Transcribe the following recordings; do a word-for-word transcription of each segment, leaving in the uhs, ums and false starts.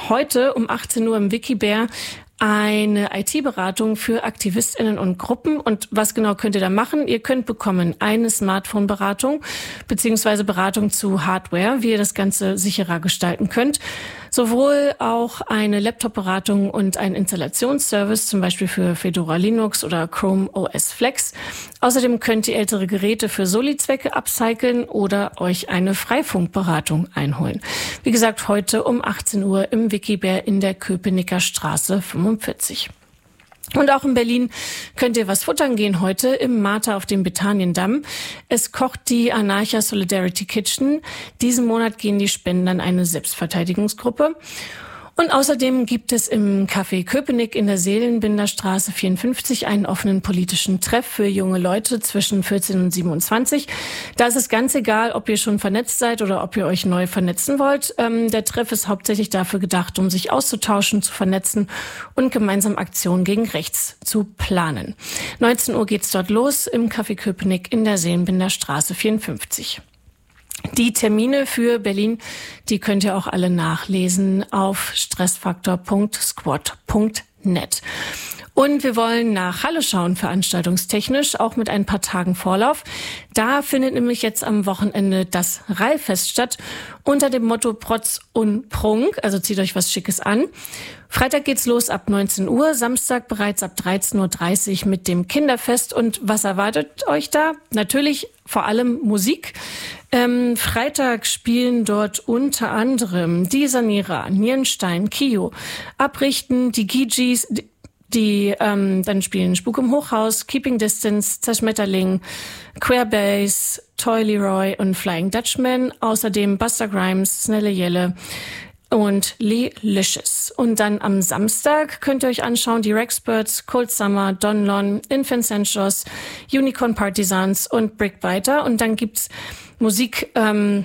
heute um achtzehn Uhr im Wikibär eine I T-Beratung für AktivistInnen und Gruppen. Und was genau könnt ihr da machen? Ihr könnt bekommen eine Smartphone-Beratung beziehungsweise Beratung zu Hardware, wie ihr das Ganze sicherer gestalten könnt. Sowohl auch eine Laptop-Beratung und ein Installationsservice, zum Beispiel für Fedora Linux oder Chrome O S Flex. Außerdem könnt ihr ältere Geräte für Soli-Zwecke upcyclen oder euch eine Freifunkberatung einholen. Wie gesagt, heute um achtzehn Uhr im Wikibär in der Köpenicker Straße fünfundvierzig. Und auch in Berlin könnt ihr was futtern gehen heute im Martha auf dem Betaniendamm. Es kocht die Anarcha Solidarity Kitchen. Diesen Monat gehen die Spenden an eine Selbstverteidigungsgruppe. Und außerdem gibt es im Café Köpenick in der Seelenbinderstraße vierundfünfzig einen offenen politischen Treff für junge Leute zwischen vierzehn und siebenundzwanzig. Da ist es ganz egal, ob ihr schon vernetzt seid oder ob ihr euch neu vernetzen wollt. Ähm, der Treff ist hauptsächlich dafür gedacht, um sich auszutauschen, zu vernetzen und gemeinsam Aktionen gegen rechts zu planen. neunzehn Uhr geht's dort los im Café Köpenick in der Seelenbinderstraße vierundfünfzig. Die Termine für Berlin, die könnt ihr auch alle nachlesen auf stressfaktor punkt squad punkt net. Und wir wollen nach Halle schauen, veranstaltungstechnisch, auch mit ein paar Tagen Vorlauf. Da findet nämlich jetzt am Wochenende das Rallfest statt, unter dem Motto Protz und Prunk, also zieht euch was Schickes an. Freitag geht's los ab neunzehn Uhr, Samstag bereits ab dreizehn Uhr dreißig mit dem Kinderfest. Und was erwartet euch da? Natürlich vor allem Musik. Ähm, Freitag spielen dort unter anderem die Sanierer, Nierenstein, Kio, Abrichten, die Gijis, die, die ähm, dann spielen Spuk im Hochhaus, Keeping Distance, Zerschmetterling, Queerbase, Toy Leroy und Flying Dutchman. Außerdem Buster Grimes, Snelle Jelle und Lelicious. Und dann am Samstag könnt ihr euch anschauen, die Rexperts, Cold Summer, Don Lon, Infant Sensuous, Unicorn Partisans und Brickbiter. Und dann gibt's Musik, ähm,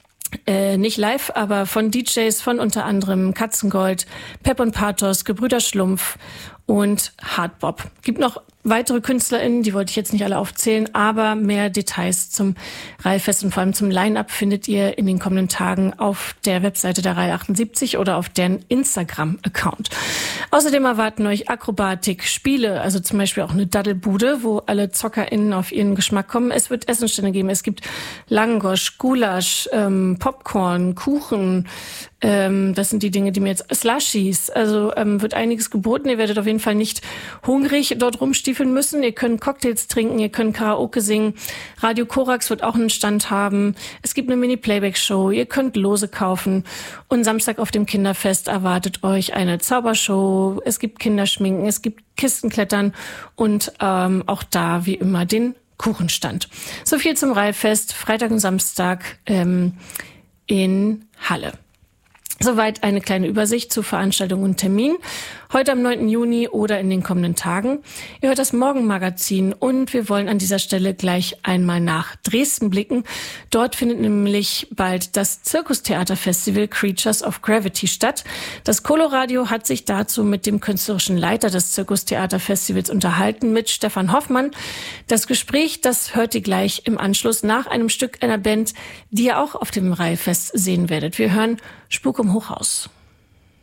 äh, nicht live, aber von D Js von unter anderem Katzengold, Pep und Pathos, Gebrüder Schlumpf und Hardbop. Gibt noch weitere KünstlerInnen, die wollte ich jetzt nicht alle aufzählen, aber mehr Details zum Rallfest und vor allem zum Line-Up findet ihr in den kommenden Tagen auf der Webseite der Reihe achtundsiebzig oder auf deren Instagram-Account. Außerdem erwarten euch Akrobatik, Spiele, also zum Beispiel auch eine Daddelbude, wo alle ZockerInnen auf ihren Geschmack kommen. Es wird Essenstände geben, es gibt Langosch, Gulasch, ähm, Popcorn, Kuchen, ähm, das sind die Dinge, die mir jetzt, Slushies, also ähm, wird einiges geboten. Ihr werdet auf jeden Fall nicht hungrig dort rumstiefeln müssen. Ihr könnt Cocktails trinken, ihr könnt Karaoke singen. Radio Korax wird auch einen Stand haben. Es gibt eine Mini-Playback-Show, ihr könnt Lose kaufen. Und Samstag auf dem Kinderfest erwartet euch eine Zaubershow. Es gibt Kinderschminken, es gibt Kistenklettern und ähm, auch da wie immer den Kuchenstand. So viel zum Rallfest, Freitag und Samstag ähm, in Halle. Soweit eine kleine Übersicht zu Veranstaltungen und Terminen. Heute am neunten Juni oder in den kommenden Tagen. Ihr hört das Morgenmagazin und wir wollen an dieser Stelle gleich einmal nach Dresden blicken. Dort findet nämlich bald das Zirkustheaterfestival Creatures of Gravity statt. Das Coloradio hat sich dazu mit dem künstlerischen Leiter des Zirkustheaterfestivals unterhalten, mit Stefan Hoffmann. Das Gespräch, das hört ihr gleich im Anschluss nach einem Stück einer Band, die ihr auch auf dem Rallfest sehen werdet. Wir hören Spuk im Hochhaus.